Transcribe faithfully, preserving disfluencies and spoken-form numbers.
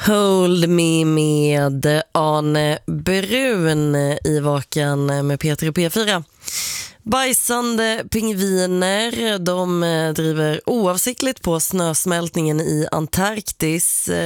Hold me med Arne Brun i Vaken med Peter och P fyra. Bajsande pingviner, de driver oavsiktligt på snösmältningen i Antarktis.